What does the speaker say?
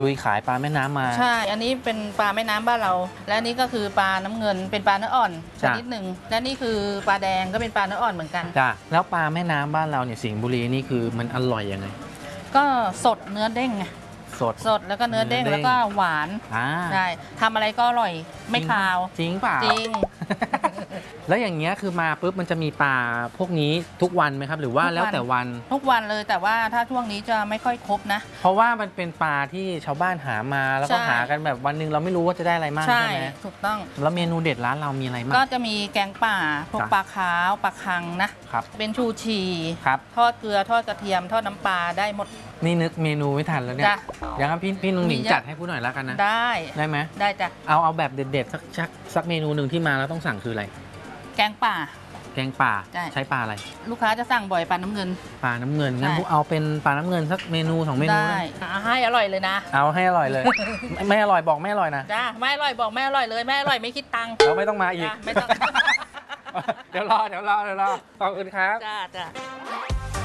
ลุยขายปลาแม่น้ำมาใช่อันนี้เป็นปลาแม่น้ำบ้านเรา และอันนี้ก็คือปลาน้ำเงินเป็นปลาเนื้ออ่อนชนิดหนึ่งและนี่คือปลาแดงก็เป็นปลาเนื้ออ่อนเหมือนกันจ้ะแล้วปลาแม่น้ำบ้านเราเนี่ยสิงห์บุรีนี่คือมันอร่อยยังไงก็สดเนื้อเด้งไงสดแล้วก็เนื้อเด้งแล้วก็หวานใช่ทำอะไรก็อร่อยไม่คาวจริงเปล่าจริงแล้วอย่างเงี้ยคือมาปุ๊บมันจะมีปลาพวกนี้ทุกวันไหมครับหรือว่าแล้วแต่วันทุกวันเลยแต่ว่าถ้าช่วงนี้จะไม่ค่อยครบนะเพราะว่ามันเป็นปลาที่ชาวบ้านหามาแล้วก็หากันแบบวันนึงเราไม่รู้ว่าจะได้อะไรมากใช่ไหมถูกต้องแล้วเมนูเด็ดร้านเรามีอะไรบ้างก็จะมีแกงป่าพวกปลาขาวปลาคังนะครับเป็นชูชีครับทอดเกลือทอดกระเทียมทอดน้ำปลาได้หมดนี่นึกเมนูไม่ทันแล้วเนี่ยอย่างนั้นพี่นุ่งหนิงจัดให้ผู้หน่อยแล้วกันนะได้ไหมได้จ้ะเอาแบบเด็ดๆสักเมนูหนึ่งที่มาแล้วต้องสั่งคืออะไรแกงป่าใช้ปลาอะไรลูกค้าจะสั่งบ่อยปลาน้ำเงินงั้นเอาเป็นปลาน้ำเงินสักเมนู2เมนูได้ให้อร่อยเลยนะเอาให้อร่อยเลย ไม่อร่อยบอกไม่อร่อยนะจ้าไม่อร่อยบอกไม่อร่อยเลยไม่อร่อยไม่คิดตังค์เราไม่ต้องมาอีกไม่ต้องเดี๋ยวรอขอบคุณครับจ้า